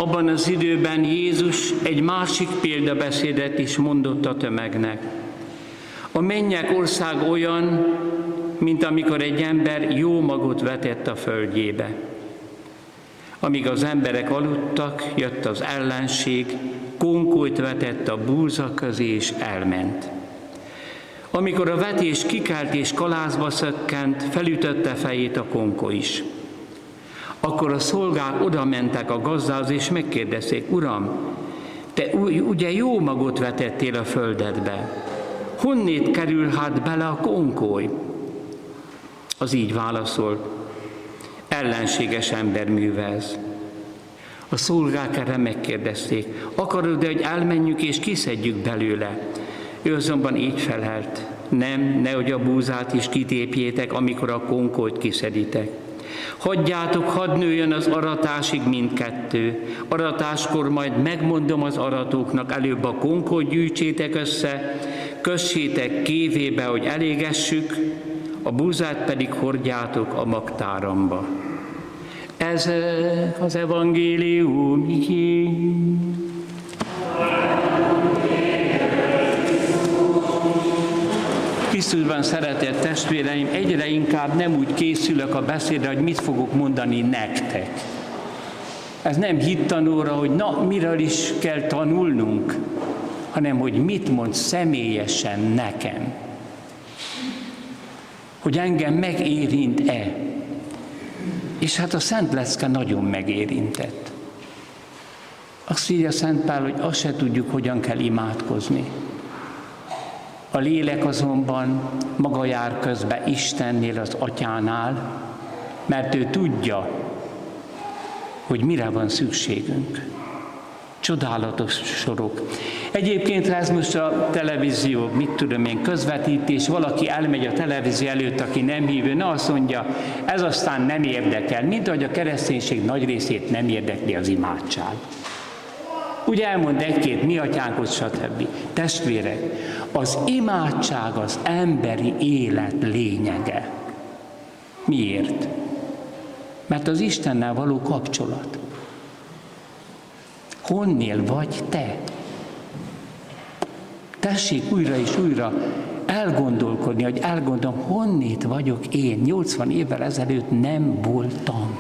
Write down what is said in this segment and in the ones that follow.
Abban az időben Jézus egy másik példabeszédet is mondott a tömegnek. A mennyek ország olyan, mint amikor egy ember jó magot vetett a földjébe. Amíg az emberek aludtak, jött az ellenség, konkolyt vetett a búza közé és elment. Amikor a vetés kikelt és kalászba szökkent, felütötte fejét a konkoly is. Akkor a szolgák oda mentek a gazdához és megkérdezték: Uram, te ugye jó magot vetettél a földedbe, honnét kerül hát bele a konkoly? Az így válaszol: ellenséges ember művelsz. A szolgák erre megkérdezték: akarod, hogy elmenjünk és kiszedjük belőle? Ő azonban így felelt: nem, nehogy a búzát is kitépjétek, amikor a konkolyt kiszeditek. Hagyjátok, hadd nőjön az aratásig mindkettő. Aratáskor majd megmondom az aratóknak: előbb a konkolyt gyűjtsétek össze, kössétek kévébe, hogy elégessük, a búzát pedig hordjátok a magtáramba. Ez az evangélium igény. Krisztusban szeretett testvéreim, egyre inkább nem úgy készülök a beszédre, hogy mit fogok mondani nektek. Ez nem hittanóra, hogy na, miről is kell tanulnunk, hanem hogy mit mond személyesen nekem. Hogy engem megérint-e. És hát a Szent Lecke nagyon megérintett. Azt írja Szent Pál, hogy azt se tudjuk, hogyan kell imádkozni. A lélek azonban maga jár közbe Istennél, az Atyánál, mert ő tudja, hogy mire van szükségünk. Csodálatos sorok. Egyébként ez most a televízió, mit tudom én, közvetítés, valaki elmegy a televízió előtt, aki nem hívő, na azt mondja, ez aztán nem érdekel, mint ahogy a kereszténység nagy részét nem érdekli az imádság. Ugye elmond egy-két mi atyánkot, stb. Testvérek, az imádság az emberi élet lényege. Miért? Mert az Istennel való kapcsolat. Honnél vagy te? Tessék újra és újra elgondolkodni, hogy elgondolom, honnét vagyok én. 80 évvel ezelőtt nem voltam.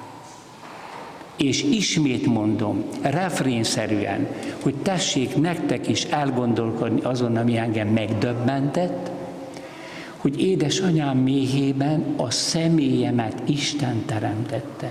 És ismét mondom, refrénszerűen, hogy tessék nektek is elgondolkodni azon, ami engem megdöbbentett, hogy édesanyám méhében a személyemet Isten teremtette.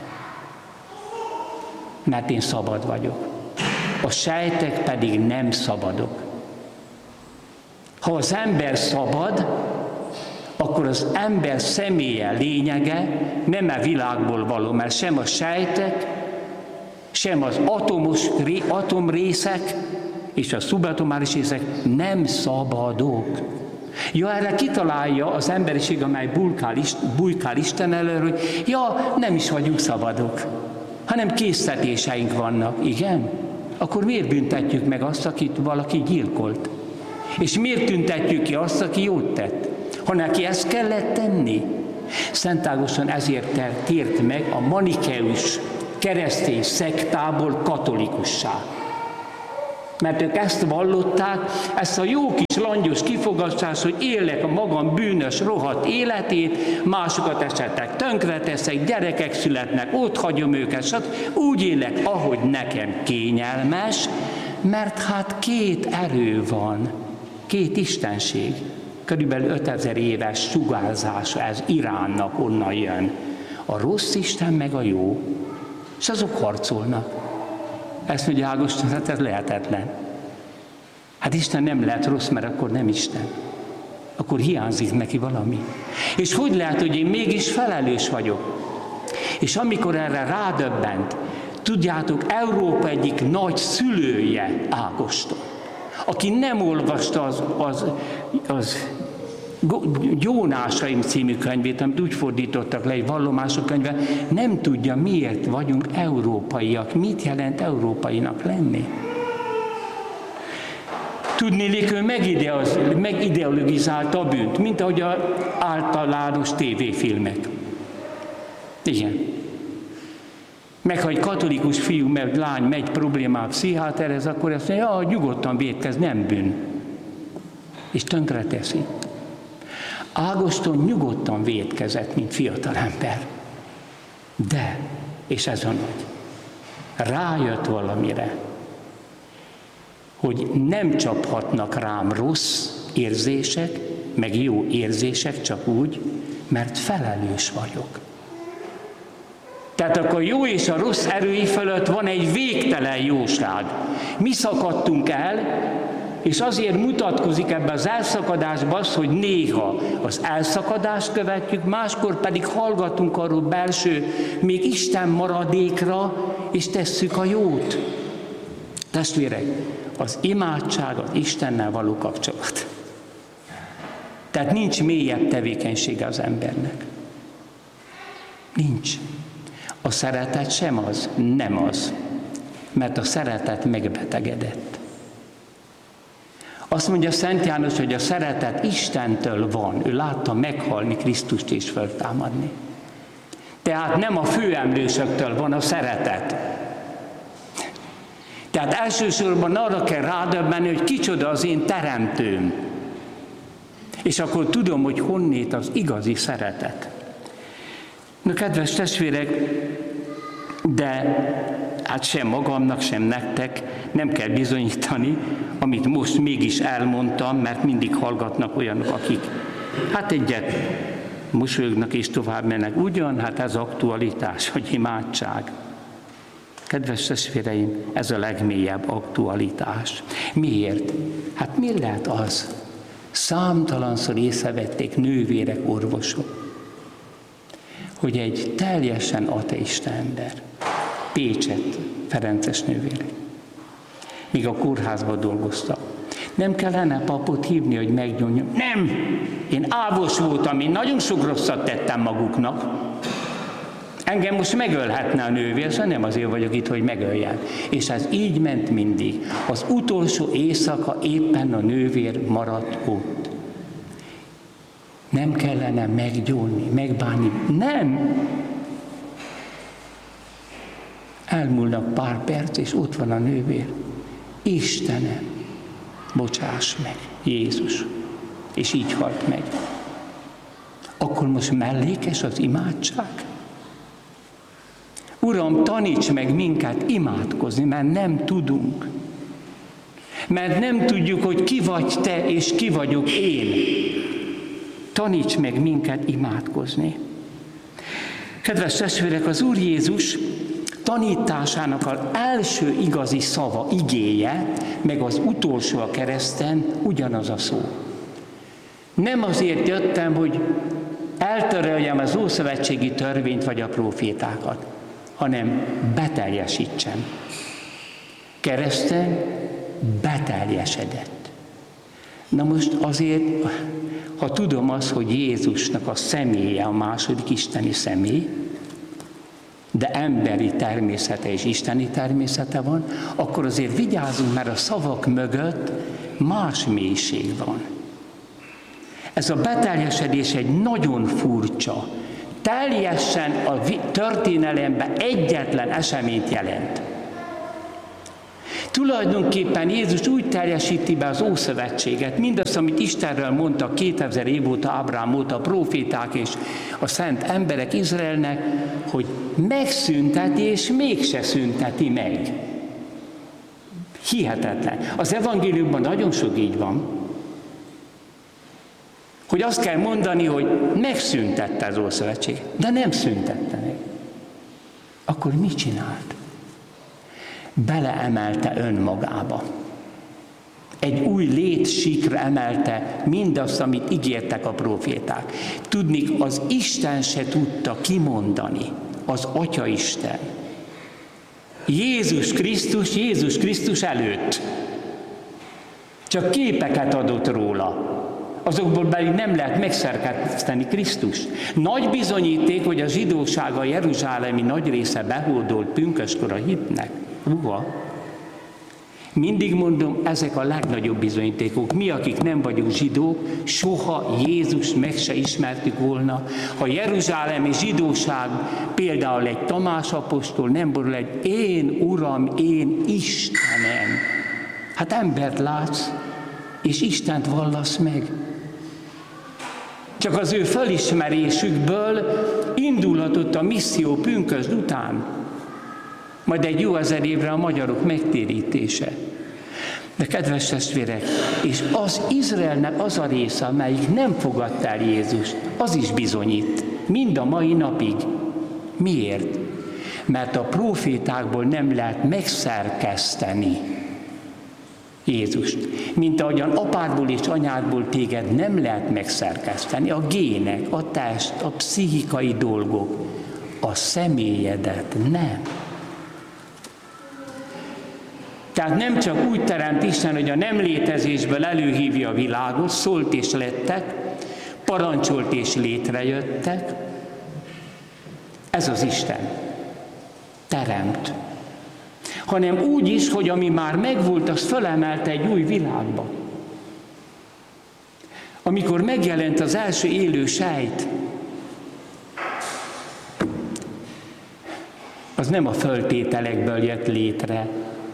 Mert én szabad vagyok. A sejtek pedig nem szabadok. Ha az ember szabad, akkor az ember személye lényege nem a világból való, mert sem a sejtek, sem az atomrészek és a szubatomális részek nem szabadok. Ja, erre kitalálja az emberiség, amely bujkál Isten elől, hogy ja, nem is vagyunk szabadok, hanem késztetéseink vannak. Igen? Akkor miért büntetjük meg azt, akit valaki gyilkolt? És miért tüntetjük ki azt, aki jót tett? Ha neki ezt kellett tenni? Szent Ágoston ezért tért meg a manikeus keresztény szektából katolikussá. Mert ők ezt vallották, ezt a jó kis langyos kifogást, hogy élek a magam bűnös, rohadt életét, másokat esetleg tönkreteszek, gyerekek születnek, ott hagyom őket, stb. Úgy élek, ahogy nekem kényelmes, mert hát két erő van, két istenség. Körülbelül 5000 éves sugárzása, ez Iránnak onnan jön. A rossz Isten meg a jó. És azok harcolnak. Ezt mondja Ágoston, hát ez lehetetlen. Hát Isten nem lehet rossz, mert akkor nem Isten. Akkor hiányzik neki valami. És hogy lehet, hogy én mégis felelős vagyok? És amikor erre rádöbbent, tudjátok, Európa egyik nagy szülője Ágoston, aki nem olvasta az Jónásaim című könyvét, amit úgy fordítottak le, egy vallomások könyve, nem tudja, miért vagyunk európaiak, mit jelent európainak lenni. Tudnélik, ő megideologizálta a bűnt, mint ahogy az általános tévéfilmek. Igen. Meg ha egy katolikus fiú, meg lány megy problémák pszichiáterhez, akkor azt mondja, nyugodtan vétkez, nem bűn. És tönkre teszi. Ágoston nyugodtan vétkezett, mint fiatalember. De, és ez a nagy, rájött valamire, hogy nem csaphatnak rám rossz érzések, meg jó érzések csak úgy, mert felelős vagyok. Tehát akkor a jó és a rossz erői fölött van egy végtelen jóság. Mi szakadtunk el, és azért mutatkozik ebbe az elszakadásba az, hogy néha az elszakadást követjük, máskor pedig hallgatunk arról belső, még Isten maradékra, és tesszük a jót. Testvérek, az imádság az Istennel való kapcsolat. Tehát nincs mélyebb tevékenysége az embernek. Nincs. A szeretet sem az, nem az, mert a szeretet megbetegedett. Azt mondja Szent János, hogy a szeretet Istentől van. Ő látta meghalni Krisztust és föltámadni. Tehát nem a főemlősöktől van a szeretet. Tehát elsősorban arra kell rádöbbenni, hogy kicsoda az én teremtőm. És akkor tudom, hogy honnét az igazi szeretet. Na, kedves testvérek, de hát sem magamnak, sem nektek nem kell bizonyítani, amit most mégis elmondtam, mert mindig hallgatnak olyanok, akik hát egyet mosolyognak és tovább mennek. Ugyan, hát ez aktualitás, hogy imádság. Kedves testvéreim, ez a legmélyebb aktualitás. Miért? Hát mi lehet az? Számtalanszor észrevették nővérek, orvosok, hogy egy teljesen ateista ember, Pécset, Ferences nővére, míg a kórházban dolgozta. Nem kellene papot hívni, hogy meggyónjon? Nem! Én ávos voltam, én nagyon sok rosszat tettem maguknak. Engem most megölhetne a nővér, szóval nem azért vagyok itt, hogy megöljen. És ez így ment mindig. Az utolsó éjszaka éppen a nővér maradt ott. Nem kellene meggyónni, megbánni. Nem! Elmúlnak pár perc, és ott van a nővér. Istenem, bocsáss meg, Jézus. És így halt meg. Akkor most mellékes az imádság? Uram, taníts meg minket imádkozni, mert nem tudunk. Mert nem tudjuk, hogy ki vagy te, és ki vagyok én. Taníts meg minket imádkozni. Kedves testvérek, az Úr Jézus tanításának az első igazi szava, igéje, meg az utolsó a kereszten ugyanaz a szó. Nem azért jöttem, hogy eltöröljem az ószövetségi törvényt vagy a prófétákat, hanem beteljesítsem. Kereszten beteljesedett. Na most azért, ha tudom azt, hogy Jézusnak a személye a második isteni személy, de emberi természete és isteni természete van, akkor azért vigyázzunk, mert a szavak mögött más mélység van. Ez a beteljesedés egy nagyon furcsa, teljesen a történelemben egyetlen eseményt jelent. Tulajdonképpen Jézus úgy teljesíti be az Ószövetséget, mindazt, amit Istenről mondtak 2000 év óta, Ábrahám óta, a próféták és a szent emberek Izraelnek, hogy megszünteti és mégse szünteti meg. Hihetetlen. Az evangéliumban nagyon sok így van, hogy azt kell mondani, hogy megszüntette az Ószövetség, de nem szüntette meg. Akkor mit csinált? Beleemelte önmagába. Egy új létsíkra emelte mindazt, amit ígértek a próféták. Tudni, az Isten se tudta kimondani, az Atya Isten. Jézus Krisztus előtt. Csak képeket adott róla. Azokból pedig nem lehet megszerkeszteni Krisztust. Nagy bizonyíték, hogy a zsidóság a jeruzsálemi nagy része behódolt pünköskor a hitnek. Mindig mondom, ezek a legnagyobb bizonyítékok. Mi, akik nem vagyunk zsidók, soha Jézus meg se ismertük volna. Ha jeruzsálemi zsidóság például egy Tamás apostol nem borul egy én Uram, én Istenem. Hát embert látsz, és Istent vallasz meg. Csak az ő felismerésükből indulhatott a misszió pünkösd után. Majd egy jó ezer évre a magyarok megtérítése. De kedves testvérek, és az Izraelnek az a része, amelyik nem fogadta el Jézust, az is bizonyít, mind a mai napig. Miért? Mert a prófétákból nem lehet megszerkeszteni Jézust. Mint ahogyan apádból és anyádból téged nem lehet megszerkeszteni, a gének, a test, a pszichikai dolgok, a személyedet nem. Tehát nem csak úgy teremt Isten, hogy a nem létezésből előhívja a világot, szólt és lettek, parancsolt és létrejöttek. Ez az Isten. Teremt. Hanem úgy is, hogy ami már megvolt, az fölemelte egy új világba. Amikor megjelent az első élő sejt, az nem a föltételekből jött létre.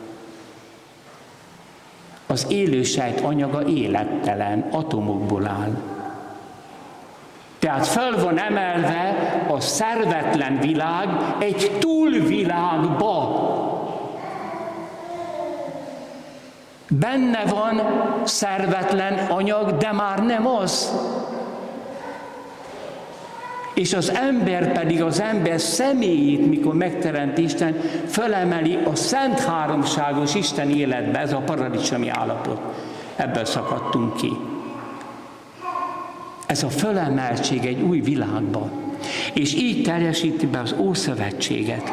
Az élő sejt anyaga élettelen, atomokból áll. Tehát föl van emelve a szervetlen világ egy túlvilágba. Benne van szervetlen anyag, de már nem az. És az ember pedig, az ember személyét, mikor megteremt Isten, fölemeli a szent háromságos Isten életbe, ez a paradicsomi állapot. Ebből szakadtunk ki. Ez a fölemeltség egy új világba. És így teljesíti be az Ószövetséget.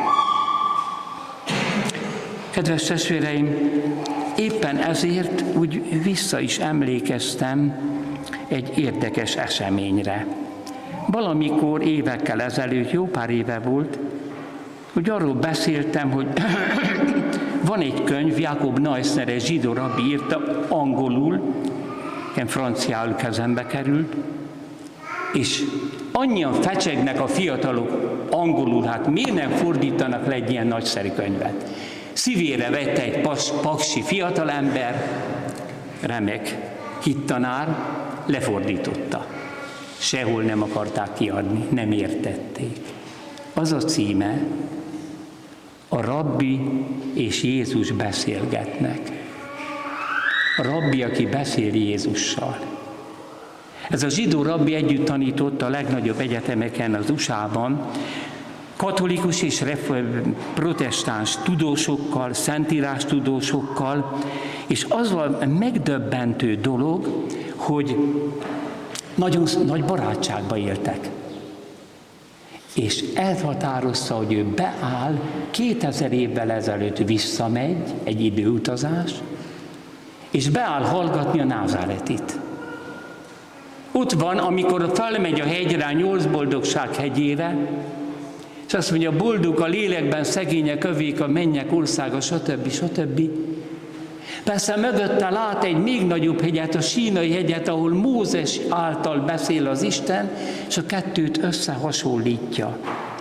Kedves testvéreim, éppen ezért úgy vissza is emlékeztem egy érdekes eseményre. Valamikor évekkel ezelőtt, jó pár éve volt, hogy arról beszéltem, hogy van egy könyv, Jakob Neusner, egy zsidó rabbi írta angolul, ilyen franciául kezembe került, és annyian fecsegnek a fiatalok angolul, hát miért nem fordítanak le egy ilyen nagyszerű könyvet? Szívére vette egy paksi fiatalember, remek hittanár, lefordította. Sehol nem akarták kiadni, nem értették. Az a címe, a rabbi és Jézus beszélgetnek. A rabbi, aki beszél Jézussal. Ez a zsidó rabbi együtt tanította a legnagyobb egyetemeken az USA-ban, katolikus és protestáns tudósokkal, szentírás tudósokkal, és az a megdöbbentő dolog, hogy nagyon nagy barátságba éltek. És elhatározta, hogy ő beáll, 2000 évvel ezelőtt visszamegy, egy időutazás, és beáll hallgatni a Názáretit. Ott van, amikor felmegy a hegyre, a 8 boldogság hegyére, és azt mondja, boldog a lélekben szegények övék, a mennyek országa, stb. Stb. Persze mögötte lát egy még nagyobb hegyet, a Sínai hegyet, ahol Mózes által beszél az Isten, és a kettőt összehasonlítja.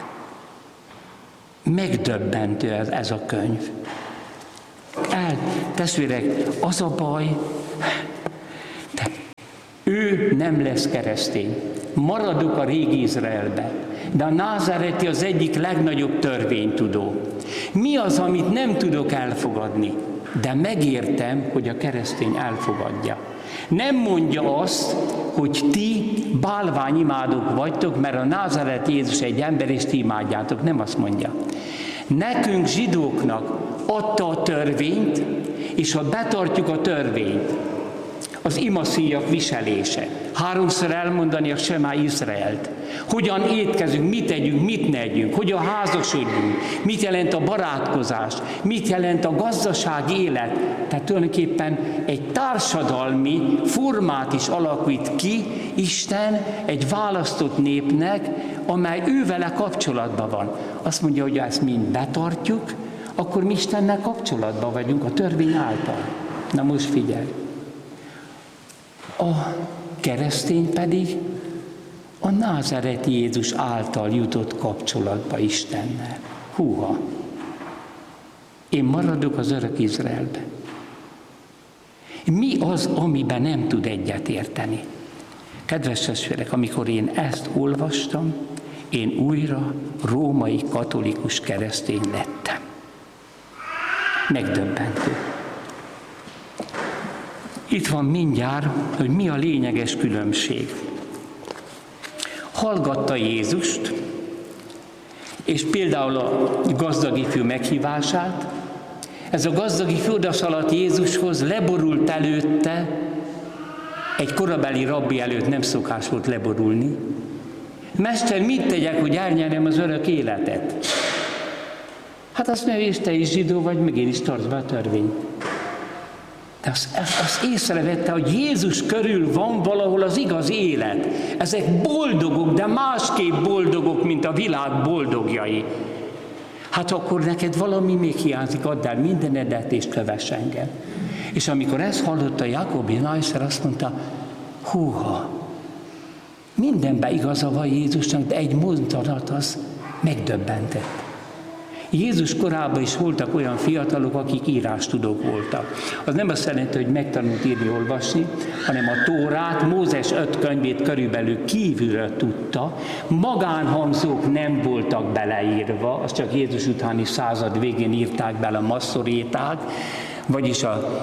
Megdöbbentő ez a könyv. Testvérek, az a baj, de ő nem lesz keresztény. Maradok a régi Izraelbe. De a názáreti az egyik legnagyobb törvénytudó. Mi az, amit nem tudok elfogadni? De megértem, hogy a keresztény elfogadja. Nem mondja azt, hogy ti bálványimádók vagytok, mert a názáreti Jézus egy ember, és ti imádjátok. Nem azt mondja. Nekünk zsidóknak adta a törvényt, és ha betartjuk a törvényt, az imaszíjak viselése. 3-szor elmondani a Semá Izraelt. Hogyan étkezünk, mit tegyünk, mit ne együnk, hogyan házasodjunk, mit jelent a barátkozás, mit jelent a gazdasági élet. Tehát tulajdonképpen egy társadalmi formát is alakít ki Isten egy választott népnek, amely ővele kapcsolatban van. Azt mondja, hogy ezt mind betartjuk, akkor mi Istennel kapcsolatban vagyunk a törvény által. Na most figyelj! A keresztény pedig a názáreti Jézus által jutott kapcsolatba Istennel. Húha! Én maradok az örök Izraelbe. Mi az, amiben nem tud egyetérteni? Kedves testvérek, amikor én ezt olvastam, én újra római katolikus keresztény lettem. Megdöbbentő. Itt van mindjárt, hogy mi a lényeges különbség. Hallgatta Jézust, és például a gazdag ifjú meghívását, ez a gazdag ifjú odaszaladt Jézushoz, leborult előtte, egy korabeli rabbi előtt nem szokás volt leborulni. Mester, mit tegyek, hogy elnyerjem az örök életet? Hát azt mondja, és te is zsidó vagy, meg én is tartsd be a törvényt. De azt észrevette, hogy Jézus körül van valahol az igaz élet. Ezek boldogok, de másképp boldogok, mint a világ boldogjai. Hát akkor neked valami még hiányzik, add el mindenedet és kövess engem. És amikor ezt hallotta Jákob Nájszer, azt mondta, húha, mindenben igaza van Jézusnak, de egy mondat az megdöbbentett. Jézus korában is voltak olyan fiatalok, akik írástudók voltak. Az nem azt jelenti, hogy megtanult írni, olvasni, hanem a Tórát, Mózes 5 könyvét körülbelül kívülről tudta. Magánhangzók nem voltak beleírva, az csak Jézus utáni század végén írták bele a masszoréták, vagyis a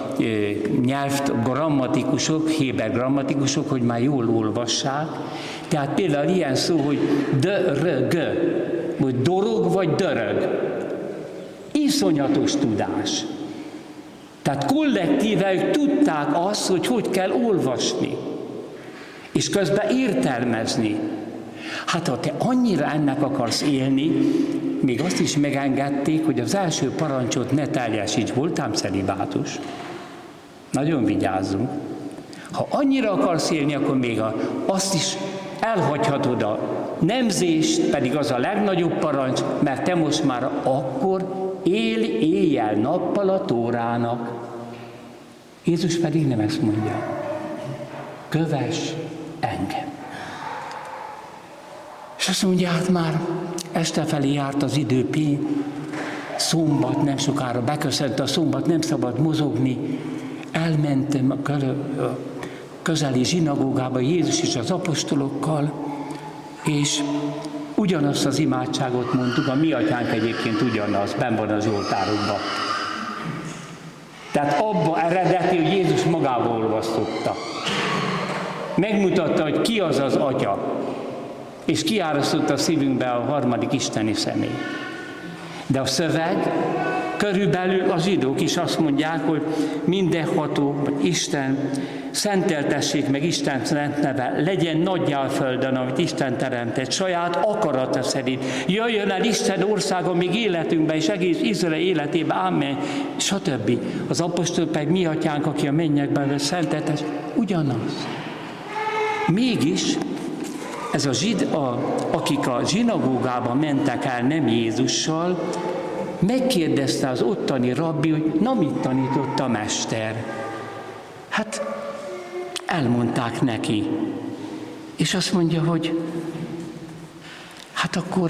grammatikusok, héber grammatikusok, hogy már jól olvassák. Tehát például ilyen szó, hogy dörög, vagy dorog, vagy dörög. Iszonyatos tudás. Tehát kollektíve ők tudták azt, hogy kell olvasni, és közben értelmezni. Hát ha te annyira ennek akarsz élni, még azt is megengedték, hogy az első parancsot ne teljesíts, voltám celibátus. Nagyon vigyázzunk. Ha annyira akarsz élni, akkor még azt is elhagyhatod a nemzést, pedig az a legnagyobb parancs, mert te most már akkor élj éjjel-nappal a Tórának. Jézus pedig nem ezt mondja. Kövess engem. És azt mondja, hát már este felé járt az idő, szombat, nem sokára beköszönt a szombat, nem szabad mozogni. Elmentem a közeli zsinagógába Jézus és az apostolokkal, és ugyanazt az imádságot mondtuk, a mi atyánk egyébként ugyanaz, benn van az oltárokban. Tehát abba eredeti, hogy Jézus magával olvasztotta. Megmutatta, hogy ki az az Atya, és kiárasztotta a szívünkbe a harmadik isteni személy. De a szöveg, körülbelül a zsidók is azt mondják, hogy mindenható, vagy Isten, szenteltessék meg Isten szent neve, legyen nagyjá a földön, amit Isten teremtett, saját akarata szerint. Jöjjön el Isten országa még életünkbe, és egész Izrael életébe, ámen, stb. Az apostol pedig mi atyánk, aki a mennyekben szenteltes, ugyanaz. Mégis ez akik a zsinagógába mentek el nem Jézussal, megkérdezte az ottani rabbi, hogy na mit tanított a mester? Hát elmondták neki. És azt mondja, hogy hát akkor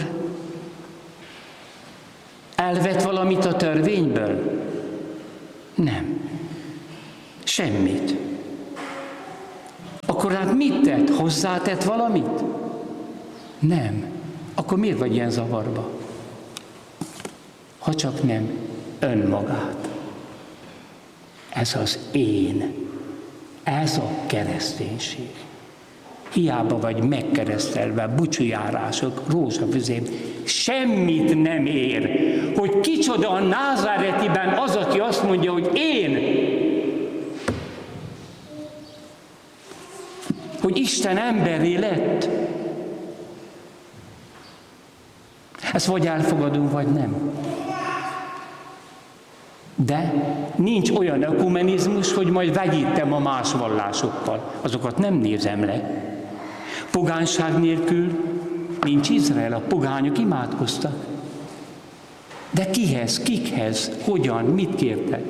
elvett valamit a törvényből? Nem. Semmit. Akkor hát mit tett? Hozzátett valamit? Nem. Akkor miért vagy ilyen zavarba? Ha csak nem önmagát. Ez az én. Ez a kereszténység. Hiába vagy megkeresztelve, búcsújárások, rózsafüzén, semmit nem ér, hogy kicsoda a názáretiben az, aki azt mondja, hogy én. Hogy Isten emberré lett. Ezt vagy elfogadunk, vagy nem. De nincs olyan ökumenizmus, hogy majd vegyítem a más vallásokkal. Azokat nem nézem le. Pogányság nélkül nincs Izrael, a pogányok imádkoztak. De kihez, kikhez, hogyan, mit kértek?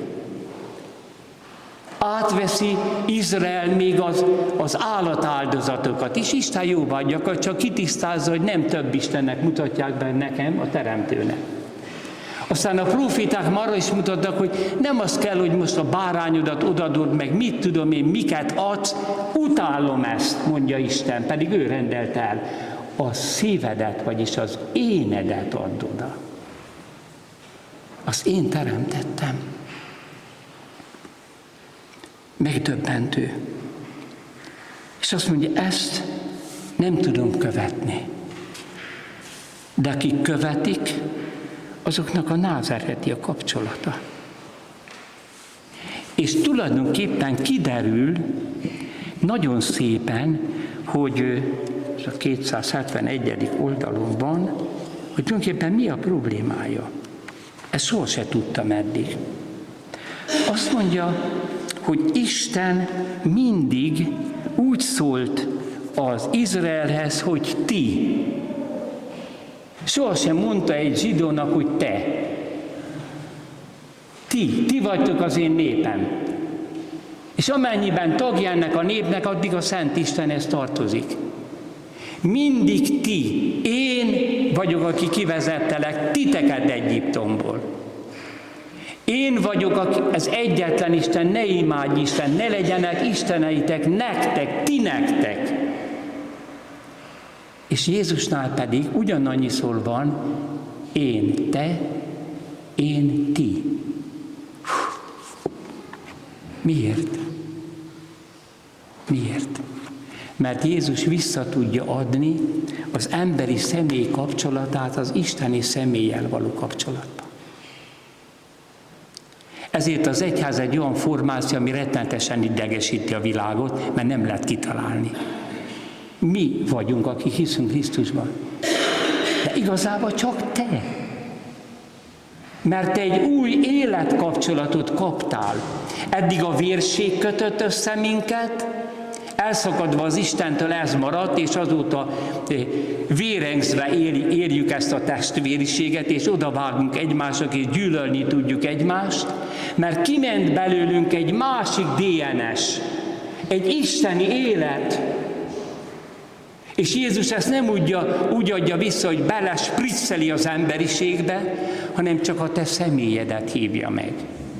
Átveszi Izrael még az állatáldozatokat is. Isten jóvá adja, csak kitisztázza, hogy nem több istennek mutatják be nekem, a Teremtőnek. Aztán a proféták már arra is mutattak, hogy nem az kell, hogy most a bárányodat odadod, meg mit tudom én, miket adsz, utálom ezt, mondja Isten, pedig ő rendelt el. A szívedet, vagyis az énedet add oda. Azt én teremtettem. Megdöbbentő. És azt mondja, ezt nem tudom követni. De akik követik, azoknak a názáreti a kapcsolata. És tulajdonképpen kiderül nagyon szépen, hogy a 271. oldalon van, hogy tulajdonképpen mi a problémája. Ezt soha se tudtam eddig. Azt mondja, hogy Isten mindig úgy szólt az Izraelhez, hogy ti. Sohasem mondta egy zsidónak, hogy te. Ti vagytok az én népem. És amennyiben tagja ennek a népnek, addig a Szent Istenhez tartozik. Mindig ti. Én vagyok, aki kivezettelek titeket Egyiptomból. Én vagyok az egyetlen Isten, ne imádj Isten, ne legyenek isteneitek nektek, ti nektek. És Jézusnál pedig ugyanannyiszor van, én te, én ti. Miért? Miért? Mert Jézus vissza tudja adni az emberi személy kapcsolatát az isteni személlyel való kapcsolatba. Ezért az egyház egy olyan formáció, ami rettenetesen idegesíti a világot, mert nem lehet kitalálni. Mi vagyunk, akik hiszünk Krisztusban. De igazából csak te. Mert te egy új életkapcsolatot kaptál. Eddig a vérség kötött össze minket, elszakadva az Istentől ez maradt, és azóta vérengzve érjük ezt a testvériséget, és odavágunk egymásnak, és gyűlölni tudjuk egymást, mert kiment belőlünk egy másik DNS, egy isteni élet. És Jézus ezt nem úgy adja vissza, hogy belespricceli az emberiségbe, hanem csak a te személyedet hívja meg.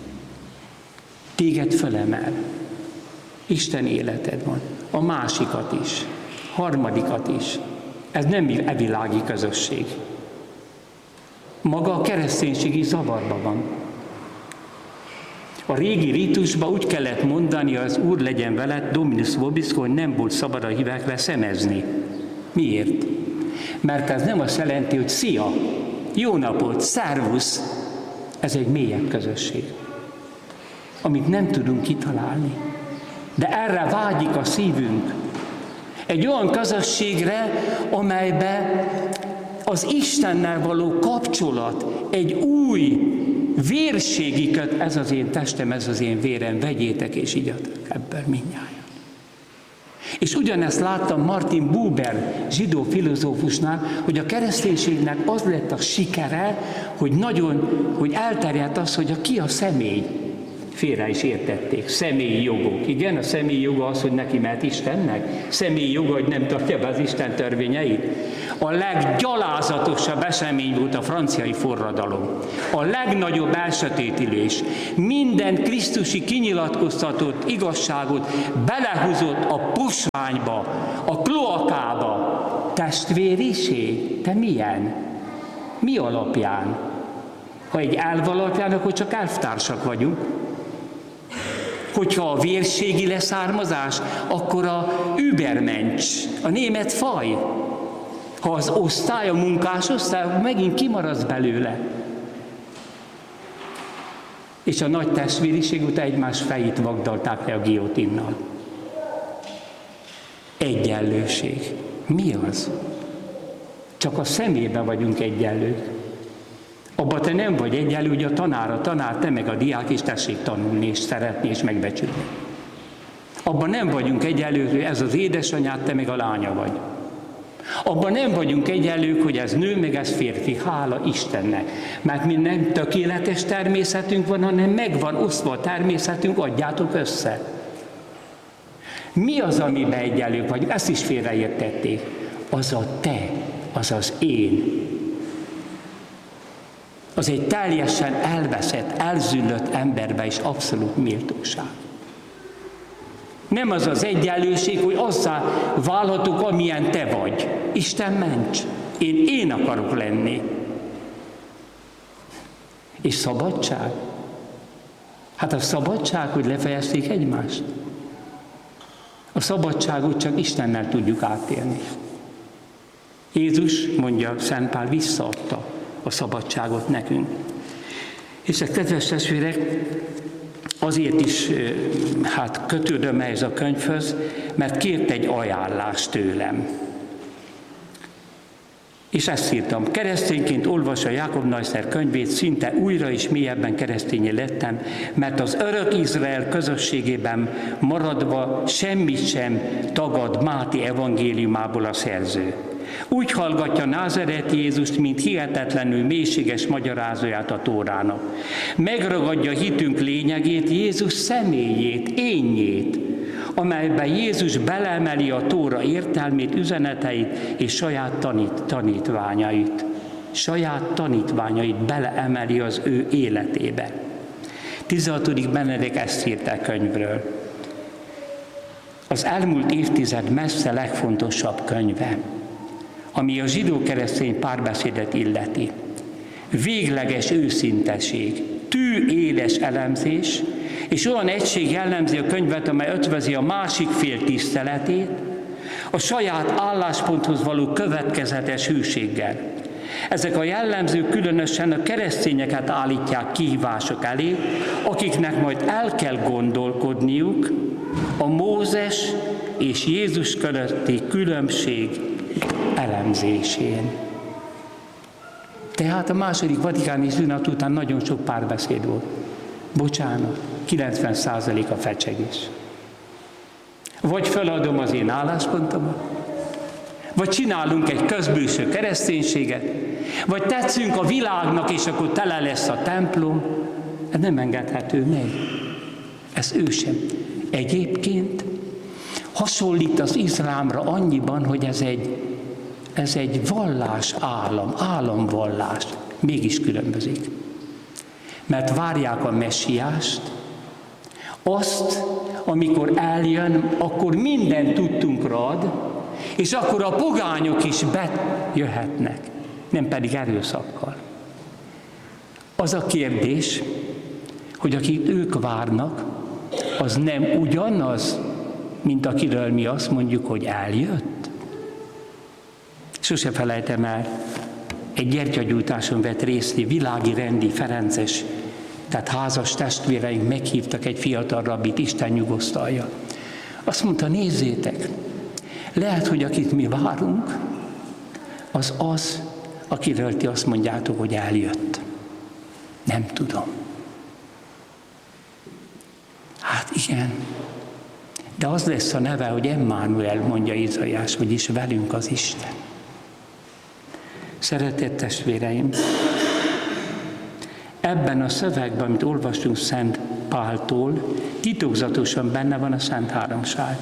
Téged fölemel. Isten életed van. A másikat is. Harmadikat is. Ez nem evilági közösség. Maga a kereszténység is zavarban van. A régi ritusban úgy kellett mondani, az Úr legyen veled, Dominus vobisco, hogy nem volt szabad a hívekre szemezni. Miért? Mert ez nem azt jelenti, hogy szia, jó napot, szervusz. Ez egy mélyebb közösség, amit nem tudunk kitalálni. De erre vágyik a szívünk. Egy olyan közösségre, amelybe az Istennel való kapcsolat, egy új vérségi köt, ez az én testem, ez az én vérem, vegyétek és igyatok ebből mindnyájan. És ugyanezt láttam Martin Buber zsidó filozófusnál, hogy a kereszténységnek az lett a sikere, hogy elterjedt az, hogy ki a személy. Félre is értették. Személyi jogok. Igen, a személyi joga az, hogy neki mehet Istennek. Személyi joga, hogy nem tartja be az Isten törvényeit. A leggyalázatosabb esemény volt a franciai forradalom. A legnagyobb elsötétülés. Minden krisztusi kinyilatkoztatott igazságot belehúzott a posványba, a kloakába. Testvériség? Te milyen? Mi alapján? Ha egy elv alapján, akkor csak elvtársak vagyunk. Hogyha a vérségi leszármazás, akkor a Übermensch, a német faj. Ha az osztály, a munkás osztály, megint kimaradsz belőle. És a nagy testvériség után egymás fejét vagdalták le a guillotinnal. Egyenlőség. Mi az? Csak a szemében vagyunk egyenlők. Abba te nem vagy egyenlő, hogy a tanár, te meg a diák, és tessék tanulni, és szeretni, és megbecsülni. Abban nem vagyunk egyenlő, hogy ez az édesanyád, te meg a lánya vagy. Abban nem vagyunk egyenlők, hogy ez nő, meg ez férfi, hála Istennek. Mert mi nem tökéletes természetünk van, hanem meg van osztva a természetünk, adjátok össze. Mi az, amiben egyenlők vagyunk? Ezt is félreértették. Az a te, az az én. Az egy teljesen elveszett, elzüllött emberben is abszolút méltóság. Nem az az egyenlőség, hogy azzá válhatok, amilyen te vagy. Isten ments! Én akarok lenni. És szabadság? Hát a szabadság, hogy lefejezték egymást. A szabadságot csak Istennel tudjuk átélni. Jézus, mondja Szent Pál, visszaadta a szabadságot nekünk. És a kedves testvérek, azért is kötődöm ehhez a könyvhöz, mert kért egy ajánlást tőlem. És ezt írtam. Keresztényként olvasva Jákob Neusser könyvét, szinte újra és mélyebben keresztényé lettem, mert az örök Izrael közösségében maradva semmit sem tagad Máté evangéliumából a szerző. Úgy hallgatja názareti Jézust, mint hihetetlenül mélységes magyarázóját a Tórának. Megragadja hitünk lényegét, Jézus személyét, énjét, amelyben Jézus beleemeli a Tóra értelmét, üzeneteit és saját tanítványait. Saját tanítványait beleemeli az ő életébe. 16. Benedek ezt írt a könyvről. Az elmúlt évtized messze legfontosabb könyve, ami a zsidó-keresztény párbeszédet illeti. Végleges őszinteség, tű éles elemzés, és olyan egység jellemzi a könyvet, amely ötvözi a másik fél tiszteletét, a saját állásponthoz való következetes hűséggel. Ezek a jellemzők különösen a keresztényeket állítják kihívások elé, akiknek majd el kell gondolkodniuk a Mózes és Jézus közötti különbség elemzésén. Tehát a második vatikáni szünet után nagyon sok párbeszéd volt. Bocsánat, 90% a fecsegés. Vagy feladom az én álláspontomat, vagy csinálunk egy közbűső kereszténységet, vagy tetszünk a világnak, és akkor tele lesz a templom. Ez nem engedhető meg. Ez ő sem. Egyébként hasonlít az iszlámra annyiban, hogy ez egy vallás államvallás. Mégis különbözik. Mert várják a messiást, azt, amikor eljön, akkor minden tudtunkra ad, és akkor a pogányok is bejöhetnek, nem pedig erőszakkal. Az a kérdés, hogy akit ők várnak, az nem ugyanaz, mint akiről mi azt mondjuk, hogy eljött. Sose felejtem el, egy gyertyagyújtáson vett részt világi rendi Ferences, tehát házas testvéreink meghívtak egy fiatal rabbit, Isten nyugosztalja. Azt mondta, nézzétek, lehet, hogy akit mi várunk, az, akiről ti azt mondjátok, hogy eljött. Nem tudom. Hát igen, de az lesz a neve, hogy Emmanuel, mondja Izaiás, vagyis velünk az Isten. Szeretett testvéreim, ebben a szövegben, amit olvastunk Szent Páltól, titokzatosan benne van a Szent Háromság.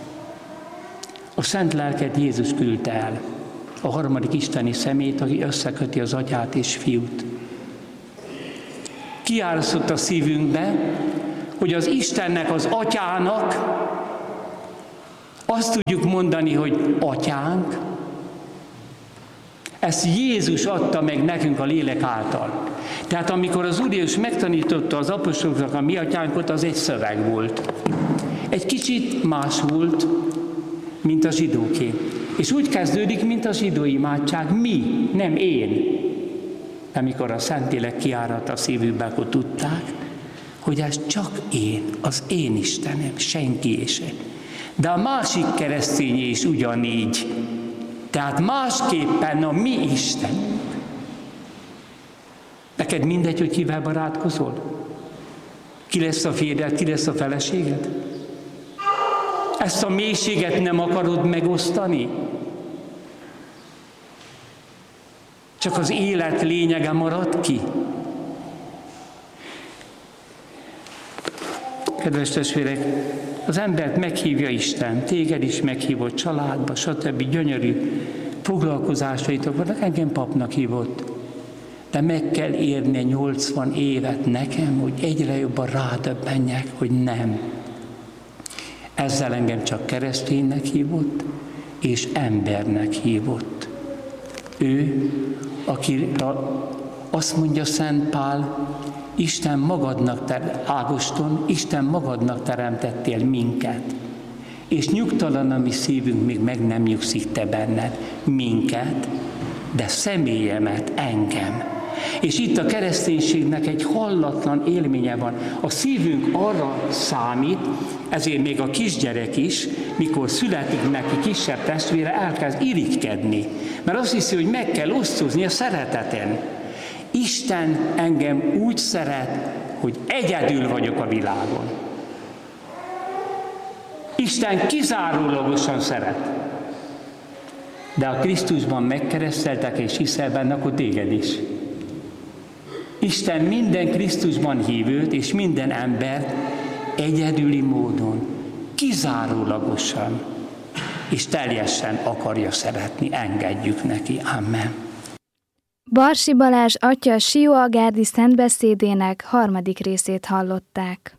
A Szent Lelket Jézus küldte el, a harmadik isteni személyt, aki összeköti az Atyát és Fiút. Kiáraszott a szívünkbe, hogy az Istennek, az Atyának azt tudjuk mondani, hogy Atyánk. Ezt Jézus adta meg nekünk a lélek által. Tehát amikor az Úr Jézus megtanította az apostoloknak a mi atyánkot, az egy szöveg volt. Egy kicsit más volt, mint a zsidóké. És úgy kezdődik, mint a zsidó imádság, mi, nem én. Amikor a Szentlélek kiáradt a szívükbe, akkor tudták, hogy ez csak én, az én Istenem, senki se. De a másik keresztényé is ugyanígy. Tehát másképpen a mi Istenünk. Neked mindegy, hogy kivel barátkozol? Ki lesz a férjed, ki lesz a feleséged? Ezt a mélységet nem akarod megosztani? Csak az élet lényege marad ki. Kedves testvérek, az embert meghívja Isten, téged is meghívott, családba, stb. Gyönyörű foglalkozásaitok vannak, engem papnak hívott. De meg kell érni 80 évet nekem, hogy egyre jobban rádöbbenjek, hogy nem. Ezzel engem csak kereszténynek hívott, és embernek hívott. Ő, aki azt mondja Szent Pál, Isten magadnak Ágoston, Isten magadnak teremtettél minket, és nyugtalan a mi szívünk, még meg nem nyugszik te benned, minket, de személyemet, engem. És itt a kereszténységnek egy hallatlan élménye van. A szívünk arra számít, ezért még a kisgyerek is, mikor születik neki kisebb testvére, elkezd irigykedni. Mert azt hiszi, hogy meg kell osztozni a szereteten. Isten engem úgy szeret, hogy egyedül vagyok a világon. Isten kizárólagosan szeret. De ha Krisztusban megkereszteltek és hiszel benne, akkor téged is. Isten minden Krisztusban hívőt és minden embert egyedüli módon, kizárólagosan és teljesen akarja szeretni. Engedjük neki. Amen. Barsi Balázs atya Sióagárdi szentbeszédének 3. részét hallották.